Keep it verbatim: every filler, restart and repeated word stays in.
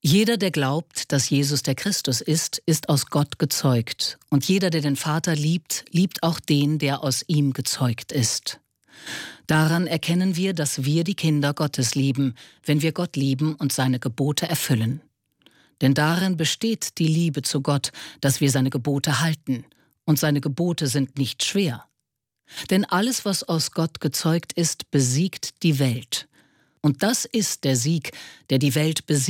Jeder, der glaubt, dass Jesus der Christus ist, ist aus Gott gezeugt. Und jeder, der den Vater liebt, liebt auch den, der aus ihm gezeugt ist. Daran erkennen wir, dass wir die Kinder Gottes lieben, wenn wir Gott lieben und seine Gebote erfüllen. Denn darin besteht die Liebe zu Gott, dass wir seine Gebote halten. Und seine Gebote sind nicht schwer. Denn alles, was aus Gott gezeugt ist, besiegt die Welt. Und das ist der Sieg, der die Welt besiegt.